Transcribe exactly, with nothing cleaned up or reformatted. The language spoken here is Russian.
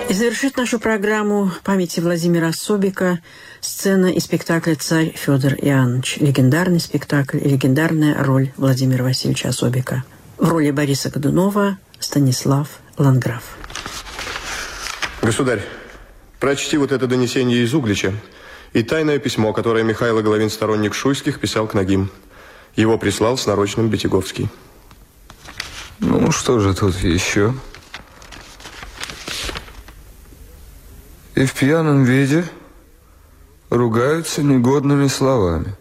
И завершит нашу программу памяти Владимира Особика сцена из спектакля «Царь Федор Иоаннович». Легендарный спектакль и легендарная роль Владимира Васильевича Особика. В роли Бориса Годунова Станислав Ландграф. Государь, прочти вот это донесение из Углича и тайное письмо, которое Михаил Головин, сторонник Шуйских, писал к Нагим. Его прислал с нарочным Бетяговский. Ну, что же тут еще? И в пьяном виде ругаются негодными словами.